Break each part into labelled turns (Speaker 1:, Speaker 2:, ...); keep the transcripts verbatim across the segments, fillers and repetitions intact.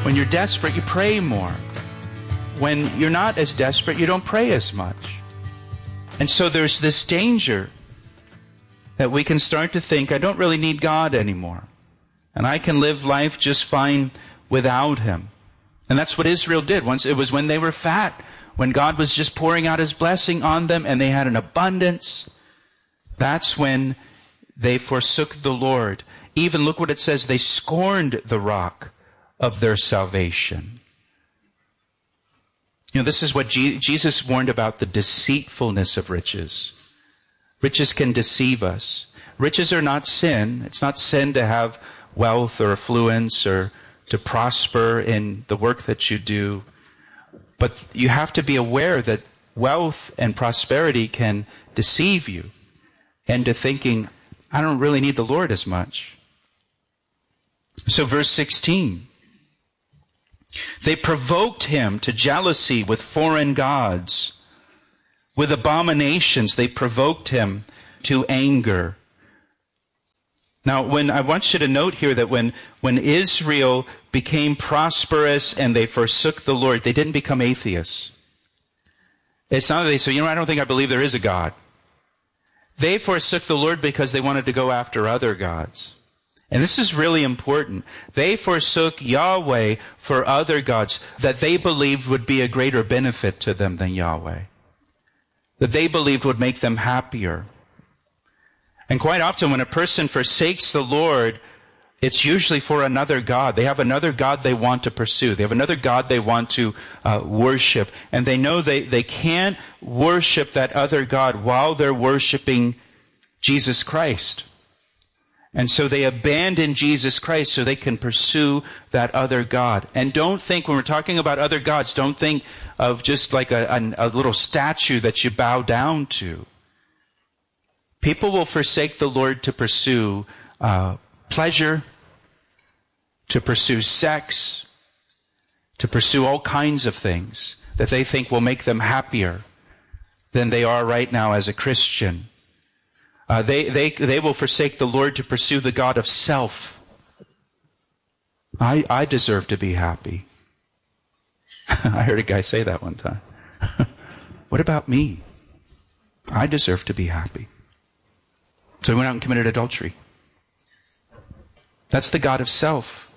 Speaker 1: When you're desperate, you pray more. When you're not as desperate, you don't pray as much. And so there's this danger that we can start to think, I don't really need God anymore. And I can live life just fine without Him. And that's what Israel did. Once it was when they were fat, when God was just pouring out His blessing on them and they had an abundance. That's when they forsook the Lord. Even look what it says, they scorned the rock of their salvation. You know, this is what Je- Jesus warned about, the deceitfulness of riches. Riches can deceive us. Riches are not sin. It's not sin to have wealth or affluence or to prosper in the work that you do. But you have to be aware that wealth and prosperity can deceive you into thinking, I don't really need the Lord as much. So verse sixteen. They provoked him to jealousy with foreign gods. With abominations, they provoked him to anger. Now, when I want you to note here that when, when Israel became prosperous and they forsook the Lord, they didn't become atheists. It's not that they said, you know, I don't think I believe there is a God. They forsook the Lord because they wanted to go after other gods. And this is really important. They forsook Yahweh for other gods that they believed would be a greater benefit to them than Yahweh. That they believed would make them happier. And quite often when a person forsakes the Lord, it's usually for another god. They have another god they want to pursue. They have another god they want to uh, worship. And they know they, they can't worship that other god while they're worshiping Jesus Christ. And so they abandon Jesus Christ so they can pursue that other god. And don't think, when we're talking about other gods, don't think of just like a, a, a little statue that you bow down to. People will forsake the Lord to pursue uh, pleasure, to pursue sex, to pursue all kinds of things that they think will make them happier than they are right now as a Christian. Uh, they, they, they will forsake the Lord to pursue the God of self. I, I deserve to be happy. I heard a guy say that one time. What about me? I deserve to be happy. So he went out and committed adultery. That's the God of self.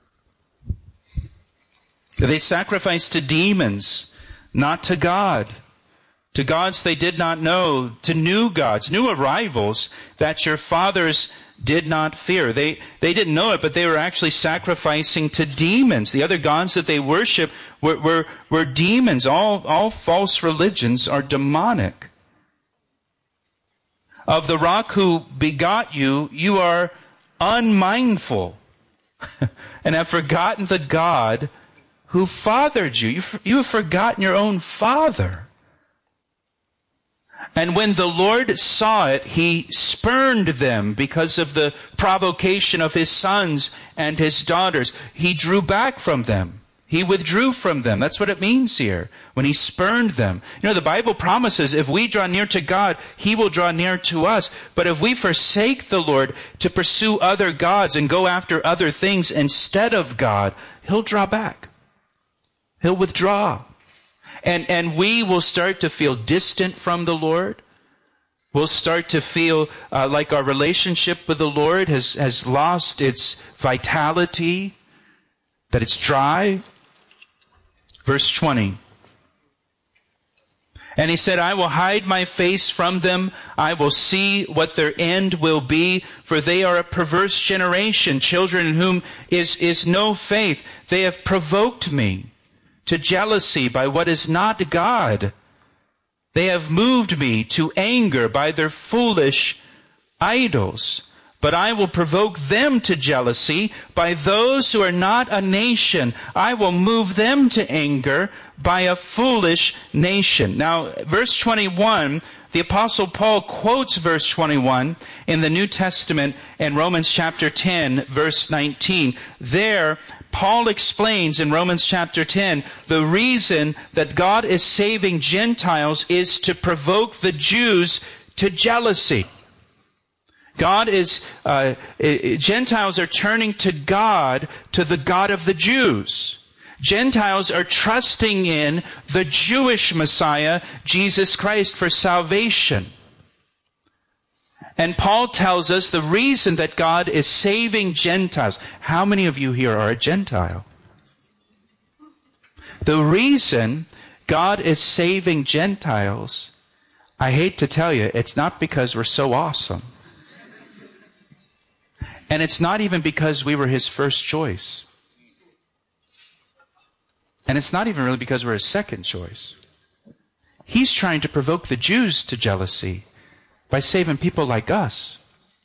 Speaker 1: They sacrificed to demons, not to God. To gods they did not know, to new gods, new arrivals that your fathers did not fear. They, they didn't know it, but they were actually sacrificing to demons. The other gods that they worship were, were, were demons. All, all false religions are demonic. Of the rock who begot you, you are unmindful and have forgotten the God who fathered you. You, you have forgotten your own father. And when the Lord saw it, He spurned them because of the provocation of His sons and His daughters. He drew back from them. He withdrew from them. That's what it means here, when He spurned them. You know, the Bible promises if we draw near to God, He will draw near to us. But if we forsake the Lord to pursue other gods and go after other things instead of God, He'll draw back. He'll withdraw. And and we will start to feel distant from the Lord. We'll start to feel uh, like our relationship with the Lord has, has lost its vitality, that it's dry. Verse twenty. And he said, I will hide my face from them. I will see what their end will be, for they are a perverse generation, children in whom is, is no faith. They have provoked me to jealousy by what is not God. They have moved me to anger by their foolish idols. But I will provoke them to jealousy by those who are not a nation. I will move them to anger by a foolish nation. Now, verse twenty-one, the Apostle Paul quotes verse twenty-one in the New Testament in Romans chapter ten, verse nineteen. There, Paul explains in Romans chapter ten, the reason that God is saving Gentiles is to provoke the Jews to jealousy. God is, uh, Gentiles are turning to God, to the God of the Jews. Gentiles are trusting in the Jewish Messiah, Jesus Christ, for salvation. And Paul tells us the reason that God is saving Gentiles. How many of you here are a Gentile? The reason God is saving Gentiles, I hate to tell you, it's not because we're so awesome. And it's not even because we were his first choice. And it's not even really because we're his second choice. He's trying to provoke the Jews to jealousy by saving people like us.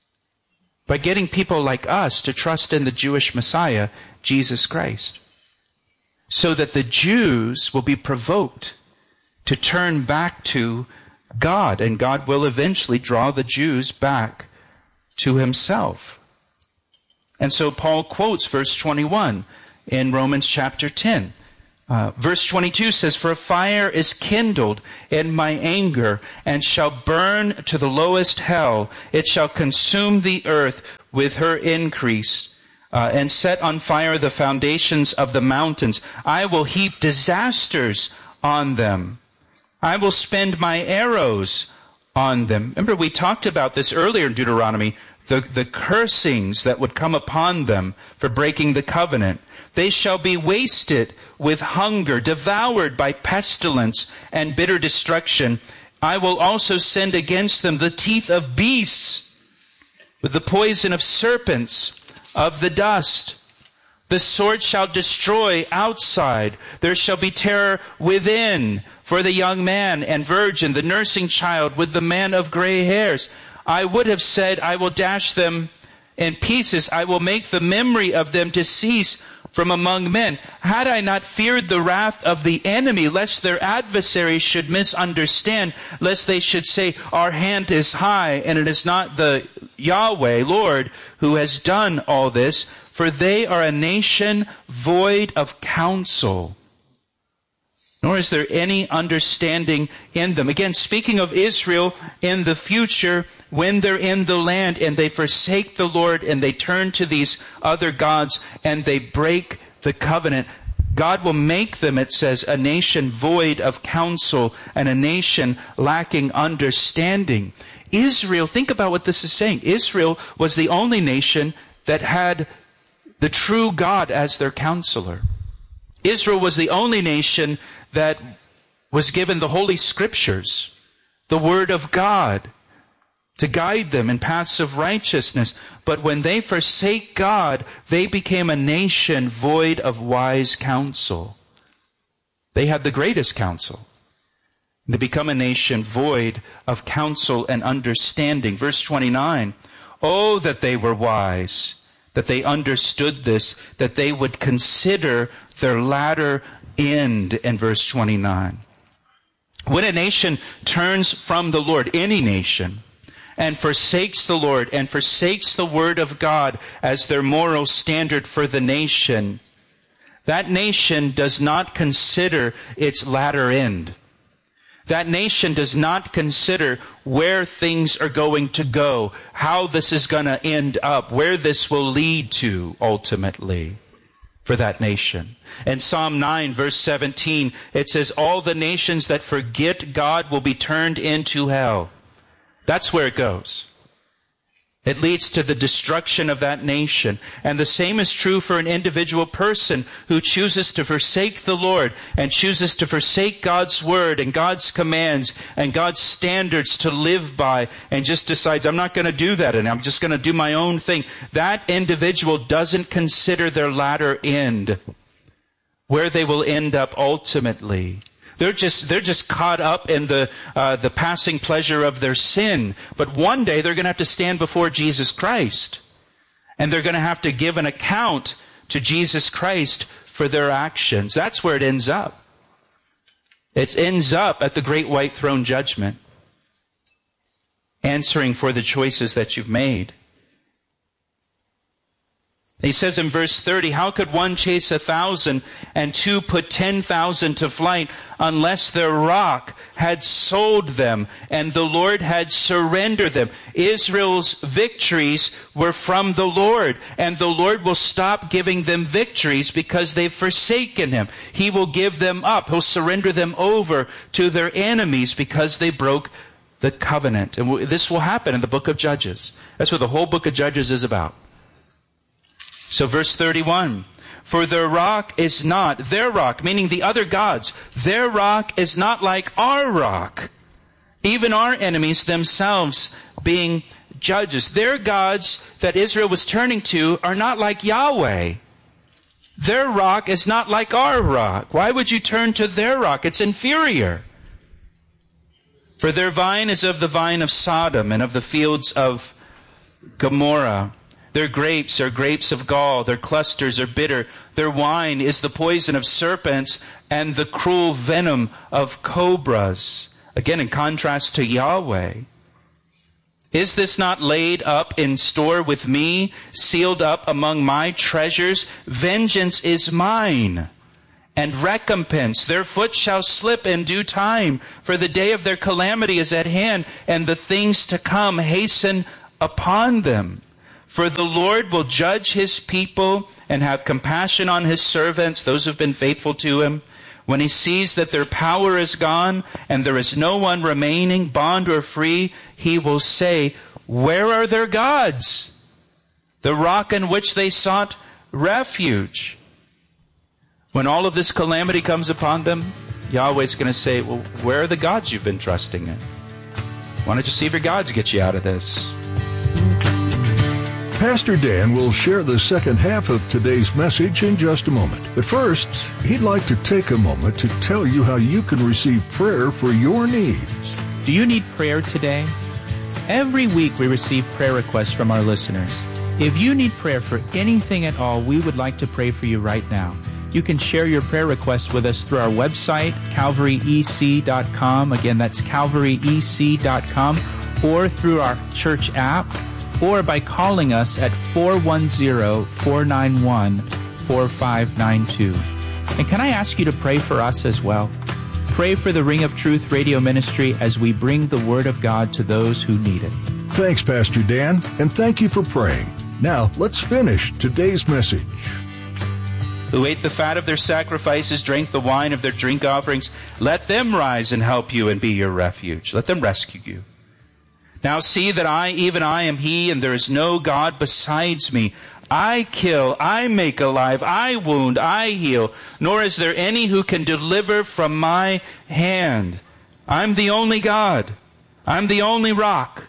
Speaker 1: By getting people like us to trust in the Jewish Messiah, Jesus Christ. So that the Jews will be provoked to turn back to God. And God will eventually draw the Jews back to himself. And so Paul quotes verse twenty-one in Romans chapter ten. Uh, verse twenty-two says, "For a fire is kindled in my anger, and shall burn to the lowest hell. It shall consume the earth with her increase, uh, and set on fire the foundations of the mountains. I will heap disasters on them. I will spend my arrows on them." Remember, we talked about this earlier in Deuteronomy, the, the cursings that would come upon them for breaking the covenant. "They shall be wasted with hunger, devoured by pestilence and bitter destruction. I will also send against them the teeth of beasts, with the poison of serpents, of the dust. The sword shall destroy outside. There shall be terror within for the young man and virgin, the nursing child with the man of gray hairs. I would have said, I will dash them in pieces. I will make the memory of them to cease from among men. Had I not feared the wrath of the enemy, lest their adversaries should misunderstand, lest they should say, our hand is high, and it is not the Yahweh, Lord, who has done all this. For they are a nation void of counsel, nor is there any understanding in them. Again, speaking of Israel in the future, when they're in the land and they forsake the Lord and they turn to these other gods and they break the covenant, God will make them, it says, a nation void of counsel and a nation lacking understanding. Israel, think about what this is saying. Israel was the only nation that had the true God as their counselor. Israel was the only nation that was given the Holy Scriptures, the Word of God, to guide them in paths of righteousness. But when they forsake God, they became a nation void of wise counsel. They had the greatest counsel. They become a nation void of counsel and understanding. Verse twenty-nine, oh, that they were wise, that they understood this, that they would consider their latter end. In verse twenty-nine. When a nation turns from the Lord, any nation, and forsakes the Lord and forsakes the Word of God as their moral standard for the nation, that nation does not consider its latter end. That nation does not consider where things are going to go, how this is going to end up, where this will lead to ultimately for that nation. In Psalm nine, verse seventeen, it says, all the nations that forget God will be turned into hell. That's where it goes. It leads to the destruction of that nation. And the same is true for an individual person who chooses to forsake the Lord and chooses to forsake God's word and God's commands and God's standards to live by and just decides, I'm not going to do that and I'm just going to do my own thing. That individual doesn't consider their latter end, where they will end up ultimately. They're just, they're just caught up in the, uh, the passing pleasure of their sin. But one day they're going to have to stand before Jesus Christ. And they're going to have to give an account to Jesus Christ for their actions. That's where it ends up. It ends up at the great white throne judgment, answering for the choices that you've made. He says in verse thirty, how could one chase a thousand and two put ten thousand to flight unless the rock had sold them and the Lord had surrendered them? Israel's victories were from the Lord, and the Lord will stop giving them victories because they've forsaken Him. He will give them up. He'll surrender them over to their enemies because they broke the covenant. And this will happen in the book of Judges. That's what the whole book of Judges is about. So verse thirty-one, for their rock is not, their rock, meaning the other gods, their rock is not like our rock. Even our enemies themselves being judges. Their gods that Israel was turning to are not like Yahweh. Their rock is not like our rock. Why would you turn to their rock? It's inferior. For their vine is of the vine of Sodom and of the fields of Gomorrah. Their grapes are grapes of gall. Their clusters are bitter. Their wine is the poison of serpents and the cruel venom of cobras. Again, in contrast to Yahweh. Is this not laid up in store with me, sealed up among my treasures? Vengeance is mine, and recompense. Their foot shall slip in due time, for the day of their calamity is at hand, and the things to come hasten upon them. For the Lord will judge His people and have compassion on His servants, those who have been faithful to Him. When He sees that their power is gone and there is no one remaining, bond or free, He will say, where are their gods? The rock in which they sought refuge. When all of this calamity comes upon them, Yahweh's going to say, well, where are the gods you've been trusting in? Why don't you see if your gods get you out of this?
Speaker 2: Pastor Dan will share the second half of today's message in just a moment. But first, he'd like to take a moment to tell you how you can receive prayer for your needs.
Speaker 3: Do you need prayer today? Every week we receive prayer requests from our listeners. If you need prayer for anything at all, we would like to pray for you right now. You can share your prayer requests with us through our website, calvary e c dot com. Again, that's calvary e c dot com. Or through our church app, or by calling us at four one zero, four nine one, four five nine two. And can I ask you to pray for us as well? Pray for the Ring of Truth radio ministry as we bring the Word of God to those who need it.
Speaker 2: Thanks, Pastor Dan, and thank you for praying. Now, let's finish today's message.
Speaker 1: Who ate the fat of their sacrifices, drank the wine of their drink offerings, let them rise and help you and be your refuge. Let them rescue you. Now see that I, even I, am He, and there is no God besides me. I kill, I make alive, I wound, I heal, nor is there any who can deliver from my hand. I'm the only God. I'm the only rock.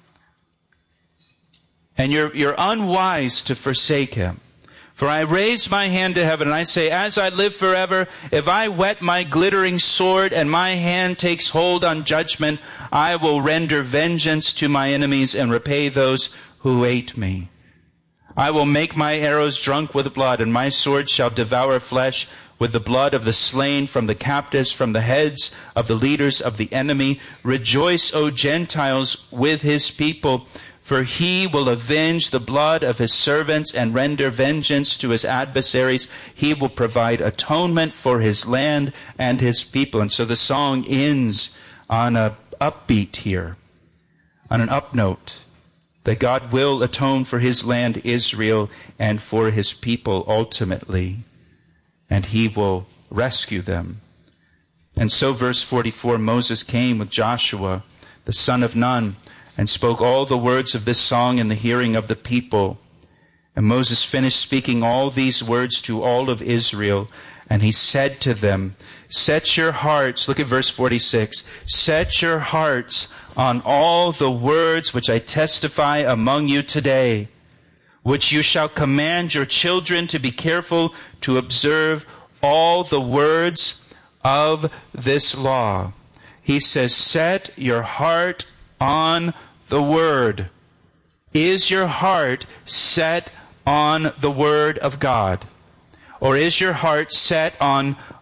Speaker 1: And you're, you're unwise to forsake Him. For I raise my hand to heaven, and I say, as I live forever, if I whet my glittering sword, and my hand takes hold on judgment, I will render vengeance to my enemies, and repay those who hate me. I will make my arrows drunk with blood, and my sword shall devour flesh with the blood of the slain, from the captives, from the heads of the leaders of the enemy. Rejoice, O Gentiles, with His people. For He will avenge the blood of His servants and render vengeance to His adversaries. He will provide atonement for His land and His people. And so the song ends on an upbeat here, on an up note, that God will atone for His land, Israel, and for His people ultimately. And He will rescue them. And so verse forty-four, Moses came with Joshua, the son of Nun, and spoke all the words of this song in the hearing of the people. And Moses finished speaking all these words to all of Israel, and he said to them, set your hearts, look at verse forty-six, set your hearts on all the words which I testify among you today, which you shall command your children to be careful to observe all the words of this law. He says, set your heart on the Word. Is your heart set on the Word of God? Or is your heart set on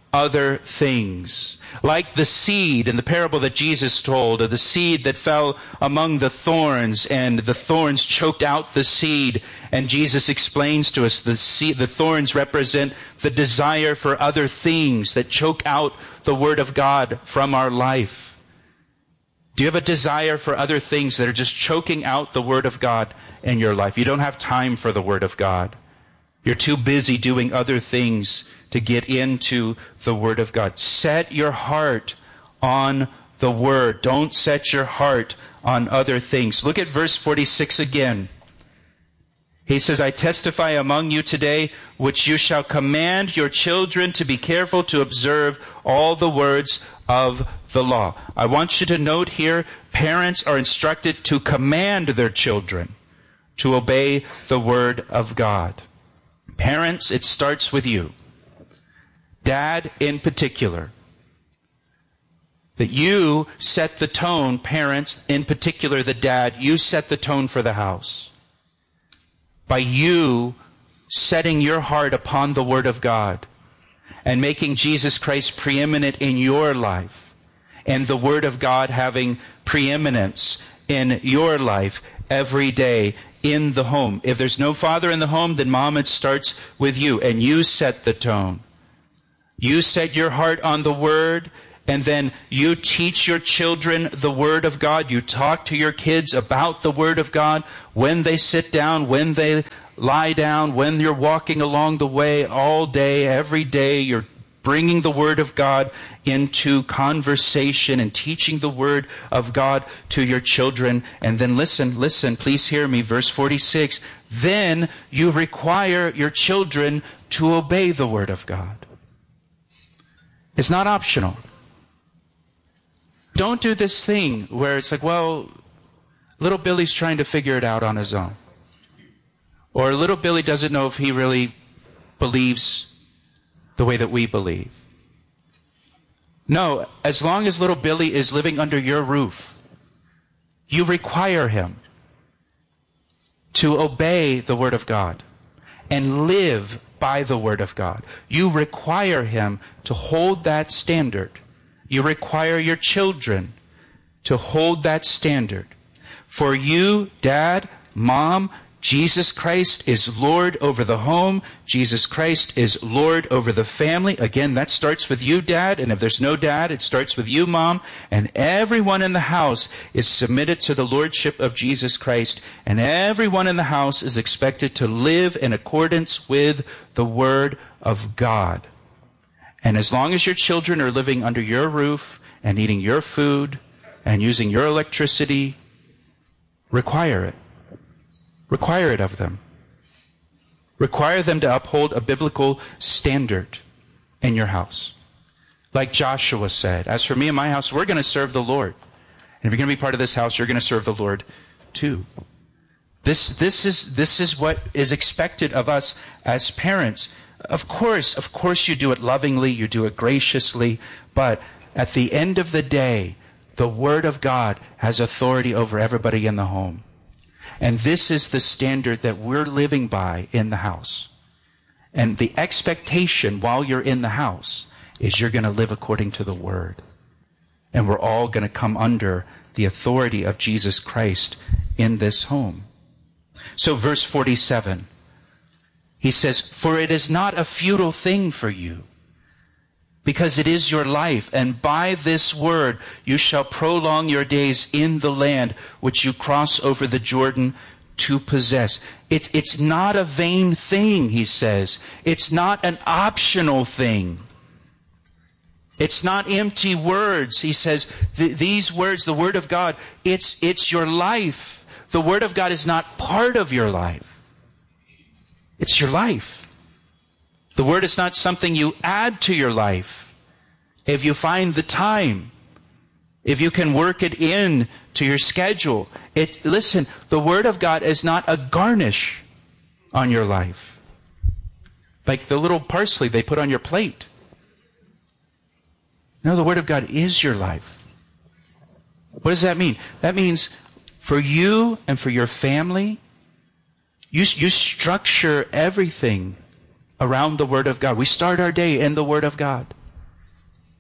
Speaker 1: other things. Like the seed in the parable that Jesus told, of the seed that fell among the thorns, and the thorns choked out the seed. And Jesus explains to us the seed, the thorns represent the desire for other things that choke out the Word of God from our life. Do you have a desire for other things that are just choking out the Word of God in your life? You don't have time for the Word of God. You're too busy doing other things to get into the Word of God. Set your heart on the Word. Don't set your heart on other things. Look at verse forty-six again. He says, I testify among you today, which you shall command your children to be careful to observe all the words of the law. I want you to note here, parents are instructed to command their children to obey the Word of God. Parents, it starts with you. Dad in particular. That you set the tone, parents, in particular the dad, you set the tone for the house. By you setting your heart upon the Word of God and making Jesus Christ preeminent in your life, and the Word of God having preeminence in your life every day in the home. If there's no father in the home, then mom, it starts with you, and you set the tone. You set your heart on the Word, and then you teach your children the Word of God. You talk to your kids about the Word of God when they sit down, when they lie down, when you're walking along the way, all day, every day. You're bringing the Word of God into conversation and teaching the Word of God to your children. And then listen, listen, please hear me, verse forty-six. Then you require your children to obey the Word of God. It's not optional. Don't do this thing where it's like, well, little Billy's trying to figure it out on his own. Or little Billy doesn't know if he really believes the way that we believe. No, as long as little Billy is living under your roof, you require him to obey the Word of God and live by the Word of God. You require him to hold that standard. You require your children to hold that standard. For you, dad, mom, Jesus Christ is Lord over the home. Jesus Christ is Lord over the family. Again, that starts with you, dad. And if there's no dad, it starts with you, mom. And everyone in the house is submitted to the Lordship of Jesus Christ. And everyone in the house is expected to live in accordance with the Word of God. And as long as your children are living under your roof and eating your food and using your electricity, require it. Require it of them. Require them to uphold a biblical standard in your house. Like Joshua said, as for me and my house, we're going to serve the Lord. And if you're going to be part of this house, you're going to serve the Lord too. This, this is, this is what is expected of us as parents. Of course, of course you do it lovingly, you do it graciously, but at the end of the day, the Word of God has authority over everybody in the home. And this is the standard that we're living by in the house. And the expectation while you're in the house is you're going to live according to the Word. And we're all going to come under the authority of Jesus Christ in this home. So verse forty-seven, he says, for it is not a futile thing for you, because it is your life, and by this word you shall prolong your days in the land which you cross over the Jordan to possess. It, it's not a vain thing, he says. It's not an optional thing. It's not empty words. He says, th- these words, the Word of God, it's, it's your life. The Word of God is not part of your life. It's your life. The Word is not something you add to your life. If you find the time, if you can work it in to your schedule, it, listen, the Word of God is not a garnish on your life. Like the little parsley they put on your plate. No, the Word of God is your life. What does that mean? That means for you and for your family, you, you structure everything around the Word of God. We start our day in the Word of God.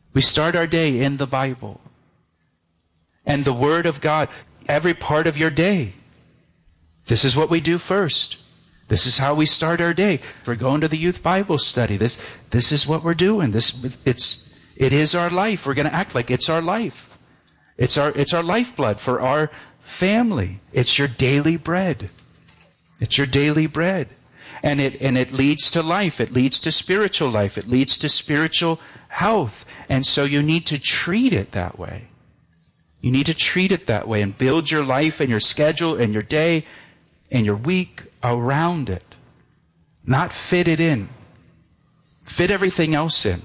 Speaker 1: We start our day in the Bible. And the Word of God, every part of your day. This is what we do first. This is how we start our day. We're going to the youth Bible study. This, this is what we're doing. This, it's, it is our life. We're going to act like it's our life. It's our, it's our lifeblood for our family. It's your daily bread. It's your daily bread. And it, and it leads to life. It leads to spiritual life. It leads to spiritual health. And so you need to treat it that way. You need to treat it that way and build your life and your schedule and your day and your week around it. Not fit it in. Fit everything else in.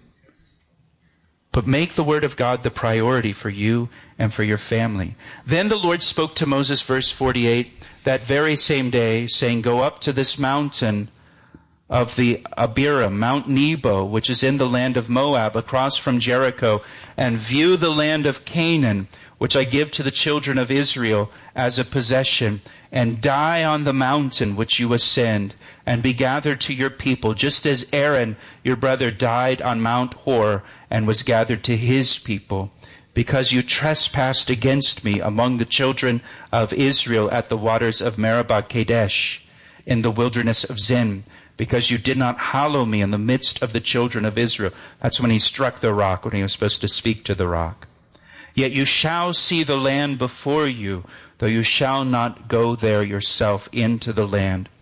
Speaker 1: But make the Word of God the priority for you and for your family. Then the Lord spoke to Moses, verse forty-eight, that very same day, saying, go up to this mountain of the Abiram, Mount Nebo, which is in the land of Moab, across from Jericho, and view the land of Canaan, which I give to the children of Israel as a possession, and die on the mountain which you ascend, and be gathered to your people, just as Aaron, your brother, died on Mount Hor, and was gathered to his people, because you trespassed against me among the children of Israel at the waters of Meribah Kadesh, in the wilderness of Zin, because you did not hallow me in the midst of the children of Israel. That's when he struck the rock, when he was supposed to speak to the rock. Yet you shall see the land before you, though you shall not go there yourself into the land.